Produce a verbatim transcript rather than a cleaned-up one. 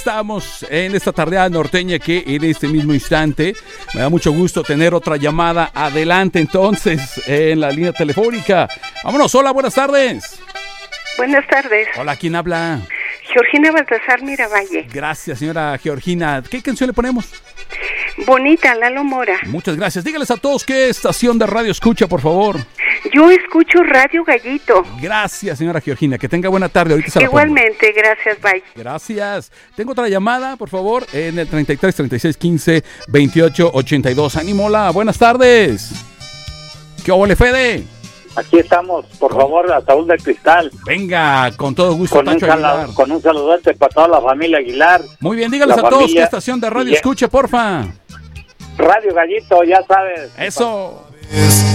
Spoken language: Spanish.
Estamos en esta tardeada norteña que en este mismo instante me da mucho gusto tener otra llamada. Adelante entonces en la línea telefónica. Vámonos, hola, buenas tardes. Buenas tardes. Hola, ¿quién habla? Georgina Baltasar Miravalle. Gracias, señora Georgina. ¿Qué canción le ponemos? Bonita, Lalo Mora. Muchas gracias. Dígales a todos qué estación de radio escucha, por favor. Yo escucho Radio Gallito. Gracias, señora Georgina. Que tenga buena tarde. Ahorita se la Igualmente, pongo. Gracias, bye. Gracias. Tengo otra llamada, por favor, en el treinta y tres, treinta y seis, quince, veintiocho, ochenta y dos. Animola, buenas tardes. ¿Qué ole, Fede? Aquí estamos, por favor, a Saúl del Cristal. Venga, con todo gusto, con Tacho un Aguilar. Sal- con un saludote para toda la familia Aguilar. Muy bien, dígales la a todos familia, qué estación de radio y- escuche, porfa. Radio Gallito, ya sabes. Eso.